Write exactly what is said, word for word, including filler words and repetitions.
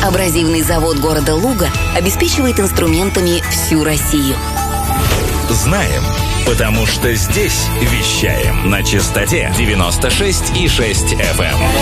Абразивный завод города Луга обеспечивает инструментами всю Россию. Знаем, потому что здесь вещаем на частоте девяносто шесть и шесть эф эм.